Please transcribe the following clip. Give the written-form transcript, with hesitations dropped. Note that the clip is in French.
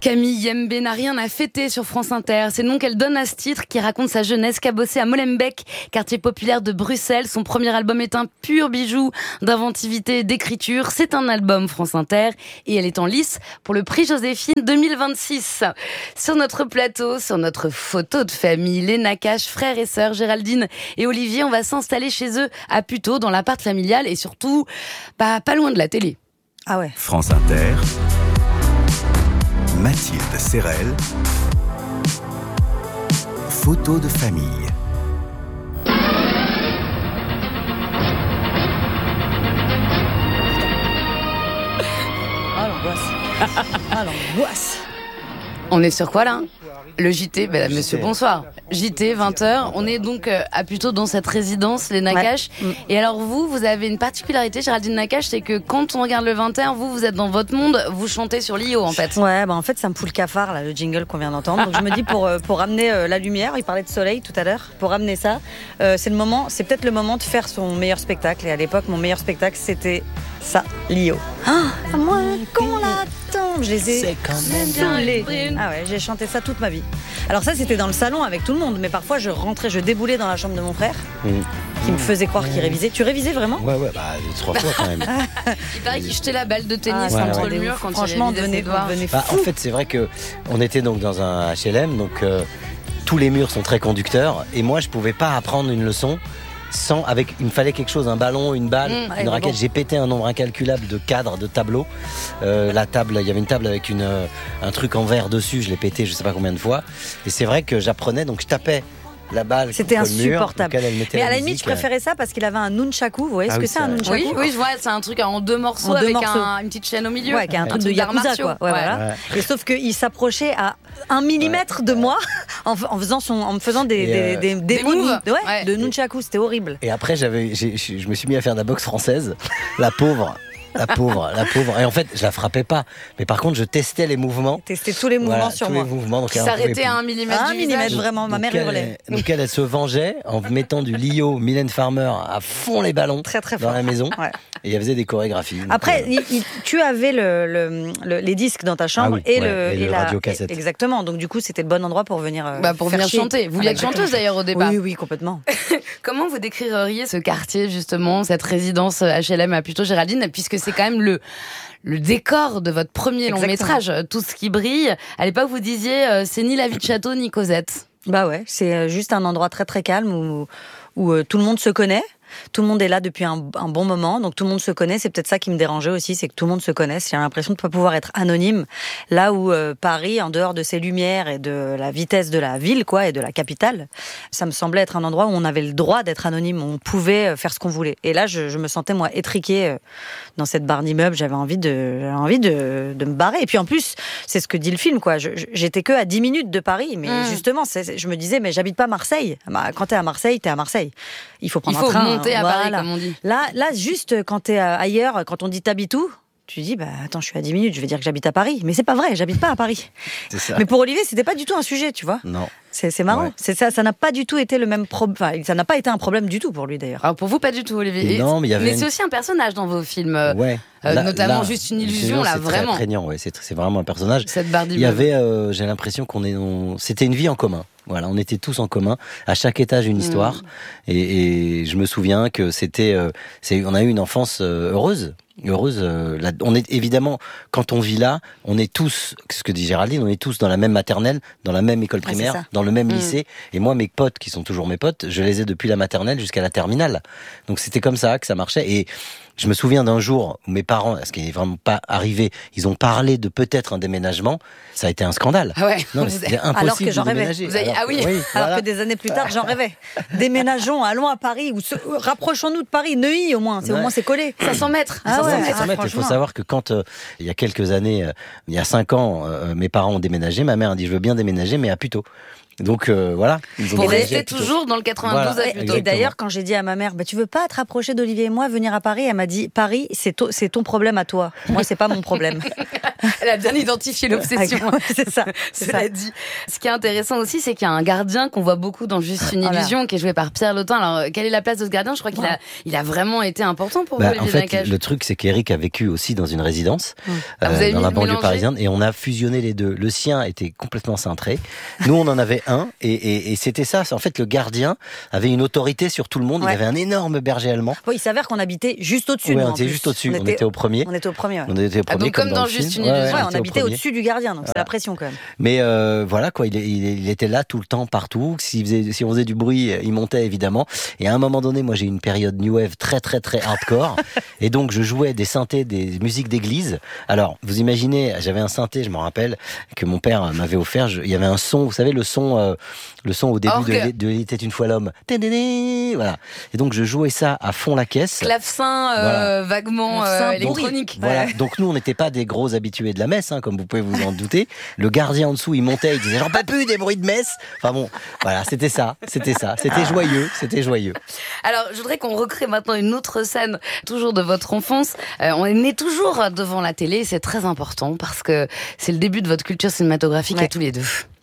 Camille Yembe n'a rien à fêter sur France Inter. C'est le nom qu'elle donne à ce titre qui raconte sa jeunesse, cabossée à Molenbeek, quartier populaire de Bruxelles. Son premier album est un pur bijou d'inventivité et d'écriture. C'est un album France Inter et elle est en lice pour le prix Joséphine 2026. Sur notre plateau, sur notre photo de famille, les Nakache, frères et sœurs, Géraldine et Olivier, on va s'installer chez eux à Puteaux, dans l'appart familial et surtout pas loin de la télé. Ah ouais. France Inter, Mathilde Serrel, photo de famille. Ah l'angoisse. Ah l'angoisse. On est sur quoi là ? Le JT, monsieur, bonsoir. JT, 20h. On est donc à Puteaux dans cette résidence, les Nakache. Ouais. Et alors vous avez une particularité, Géraldine Nakache, c'est que quand on regarde le 20h, vous êtes dans votre monde, vous chantez sur l'IO en fait. Ouais, en fait ça me fout le cafard là, le jingle qu'on vient d'entendre. Donc je me dis pour amener la lumière, il parlait de soleil tout à l'heure, pour amener ça, c'est peut-être le moment de faire son meilleur spectacle. Et à l'époque, mon meilleur spectacle, c'était ça, l'IO. Ah, moi, qu'on l'attend. Je les ai saoulés. Ah ouais, j'ai chanté ça toute ma vie. Alors ça, c'était dans le salon avec tout le monde, mais parfois je rentrais, je déboulais dans la chambre de mon frère, qui me faisait croire qu'il révisait. Tu révisais vraiment ? Ouais, 3 fois quand même. Il paraît qu'il jetait la balle de tennis contre le mur quand franchement, il avait devenait fou. En fait, c'est vrai que on était donc dans un HLM, donc tous les murs sont très conducteurs, et moi, je pouvais pas apprendre une leçon il me fallait quelque chose, un ballon, une balle, une raquette. J'ai pété un nombre incalculable de cadres, de tableaux. La table, il y avait une table avec un truc en verre dessus, je l'ai pété je sais pas combien de fois. Et c'est vrai que j'apprenais, donc je tapais la balle. C'était insupportable. Mais à la limite, je préférais ça parce qu'il avait un nunchaku. Vous voyez ce que c'est un nunchaku ? Oui, je vois, c'est un truc en 2 morceaux avec une petite chaîne au milieu. Ouais, qui est un truc de yakuza, quoi. Ouais, voilà. Et sauf qu'il s'approchait à 1 millimètre de moi en me faisant des moves de nunchaku. C'était horrible. Et après, je me suis mis à faire de la boxe française. La pauvre. Et en fait, je la frappais pas. Mais par contre, je testais les mouvements. Testais tous les mouvements sur moi. Qui s'arrêtait à 1 millimètre du visage. 1 millimètre, vraiment. Ma mère hurlait. Donc elle se vengeait en mettant du Lio, Mylène Farmer à fond les ballons très, très dans la maison. Ouais. Et elle faisait des chorégraphies. Après, tu avais les disques dans ta chambre et la radio-cassette. Exactement. Donc du coup, c'était le bon endroit pour venir chanter. Vous vouliez être chanteuse d'ailleurs au départ. Oui, complètement. Comment vous décririez ce quartier justement, cette résidence HLM à Puteaux, Géraldine, puisque c'est quand même le décor de votre premier long métrage, tout ce qui brille. À l'époque, vous disiez, c'est ni la vie de château ni Cosette. Bah ouais, c'est juste un endroit très très calme où tout le monde se connaît. Tout le monde est là depuis un bon moment, donc tout le monde se connaît. C'est peut-être ça qui me dérangeait aussi, c'est que tout le monde se connaisse. J'ai l'impression de ne pas pouvoir être anonyme. Là où Paris, en dehors de ses lumières et de la vitesse de la ville, et de la capitale, ça me semblait être un endroit où on avait le droit d'être anonyme, où on pouvait faire ce qu'on voulait. Et là, je me sentais moi étriquée dans cette barre d'immeuble. J'avais envie de me barrer. Et puis en plus, c'est ce que dit le film, J'étais que à 10 minutes de Paris, mais justement, je me disais, mais j'habite pas Marseille. Quand t'es à Marseille, t'es à Marseille. Il faut prendre un train. Monter à Paris, comme on dit. Là, juste quand t'es ailleurs, quand on dit t'habites où ? Tu dis, attends, je suis à 10 minutes, je vais dire que j'habite à Paris. Mais c'est pas vrai, j'habite pas à Paris. C'est ça. Mais pour Olivier, c'était pas du tout un sujet, tu vois. Non. C'est marrant. Ouais. C'est ça n'a pas du tout été le même problème. Enfin, ça n'a pas été un problème du tout pour lui d'ailleurs. Alors pour vous, pas du tout, Olivier. Non, mais c'est aussi un personnage dans vos films. Notamment Juste une illusion, là, vraiment. C'est très prégnant, c'est vraiment un personnage. Cette barre il y avait, j'ai l'impression c'était une vie en commun. Voilà, on était tous en commun, à chaque étage une histoire, et je me souviens que on a eu une enfance heureuse. On est évidemment, quand on vit là, on est tous, ce que dit Géraldine, on est tous dans la même maternelle, dans la même école primaire, dans le même lycée. Et moi, mes potes, qui sont toujours mes potes, je les ai depuis la maternelle jusqu'à la terminale. Donc c'était comme ça que ça marchait. Et je me souviens d'un jour où mes parents, ce qui n'est vraiment pas arrivé, ils ont parlé de peut-être un déménagement. Ça a été un scandale. Ah ouais. Non, mais c'était impossible alors que j'en de rêvais. déménager. Alors que des années plus tard, j'en rêvais. Déménageons, allons à Paris, rapprochons-nous de Paris, Neuilly au moins. Au moins c'est collé. 500 mètres. 500 mètres. Il faut savoir que quand, il y a quelques années, il y a 5 ans, mes parents ont déménagé, ma mère a dit je veux bien déménager, mais à Puteaux. Donc voilà. Ils ont Pour réagi rester plutôt. toujours dans le 92 Voilà. à plutôt. Et Exactement. d'ailleurs, quand j'ai dit à ma mère, tu veux pas te rapprocher d'Olivier et moi, venir à Paris, elle m'a dit, Paris, c'est ton problème à toi. Moi, c'est pas mon problème. Elle a bien identifié l'obsession. C'est ça. C'est ça. Cela dit. Ce qui est intéressant aussi, c'est qu'il y a un gardien qu'on voit beaucoup dans Juste une Voilà. illusion, qui est joué par Pierre Lotin. Alors, quelle est la place de ce gardien? Je crois qu'il a vraiment été important pour vous, En Olivier fait, Nakache. le truc, c'est qu'Éric a vécu aussi dans une résidence Ah, vous avez dans la banlieue mélangé parisienne, et on a fusionné les deux. Le sien était complètement cintré. Nous, on en avait un, et c'était ça. En fait, le gardien avait une autorité sur tout le monde. Ouais. Il avait un énorme berger allemand. Bon, il s'avère qu'on habitait juste au-dessus. Ouais, nous, on en était plus. juste au-dessus. On était au premier. On était au premier, ouais. On était au premier, donc comme dans le Juste film. une illusion. Ouais, on on était habitait au premier. au-dessus du gardien, donc c'est la pression quand même. Mais voilà quoi, il était là tout le temps, partout. Si on faisait du bruit, il montait évidemment. Et à un moment donné, moi j'ai une période new wave très très très hardcore, et donc je jouais des synthés, des musiques d'église. Alors vous imaginez, j'avais un synthé, je me rappelle que mon père m'avait offert. Il y avait un son, vous savez le son au début Orgue. de Il était une fois l'homme. Voilà. Et donc je jouais ça à fond la caisse. Clavecin Voilà. vaguement Clavecin électronique. Voilà. Donc nous, on n'était pas des gros habitués de la messe, hein, comme vous pouvez vous en douter. Le gardien en dessous, il montait, il disait, j'en peux plus des bruits de messe. Enfin bon, voilà, c'était ça. C'était joyeux. Alors, je voudrais qu'on recrée maintenant une autre scène, toujours de votre enfance. On est né toujours devant la télé, c'est très important parce que c'est le début de votre culture cinématographique Ouais. à tous les deux.